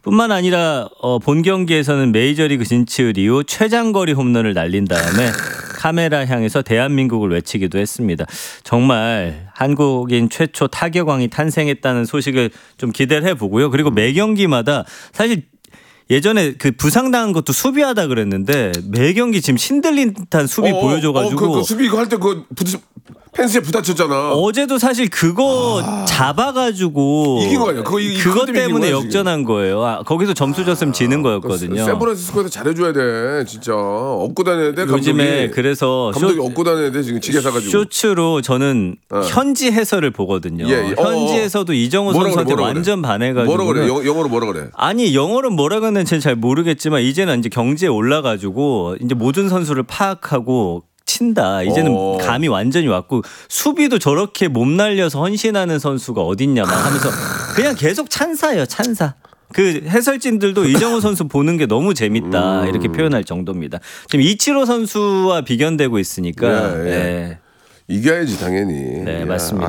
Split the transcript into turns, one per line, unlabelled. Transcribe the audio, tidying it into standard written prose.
뿐만 아니라 본 경기에서는 메이저리그 진출 이후 최장거리 홈런을 날린 다음에 카메라 향해서 대한민국을 외치기도 했습니다. 정말 한국인 최초 타격왕이 탄생했다는 소식을 좀 기대를 해보고요. 그리고 매 경기마다 사실 예전에 그 부상당한 것도 수비하다 그랬는데 매 경기 지금 신들린 듯한 수비 보여줘가지고
그 수비 이거 할 때 펜스에 부딪혔잖아.
어제도 사실 그거 잡아가지고
이긴 거 아니야?
그것 때문에 역전한 거예요. 거기서 점수 줬으면 지는 거였거든요.
샌프란시스코에서 잘해줘야 돼. 진짜 업고 다녀야 돼.
요즘에 그래서
감독이 업고 다녀야 돼. 지금 지게 사가지고.
쇼츠로 저는 현지 해설을 보거든요. 현지에서도 이정우 선수한테 완전 반해가지고.
뭐라 그래? 영어로 뭐라 그래?
아니 영어로 뭐라 그랬는지 잘 모르겠지만 이제는 이제 경지에 올라가지고 이제 모든 선수를 파악하고 친다. 이제는 감이 완전히 왔고 수비도 저렇게 몸 날려서 헌신하는 선수가 어딨냐 막 하면서 그냥 계속 찬사예요. 찬사. 그 해설진들도 이정우 선수 보는 게 너무 재밌다 이렇게 표현할 정도입니다. 지금 이치로 선수와 비견되고 있으니까
이겨야지 당연히.
네, 맞습니다.